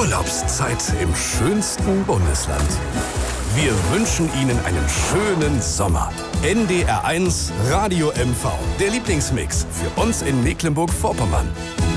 Urlaubszeit im schönsten Bundesland. Wir wünschen Ihnen einen schönen Sommer. NDR1 Radio MV, der Lieblingsmix für uns in Mecklenburg-Vorpommern.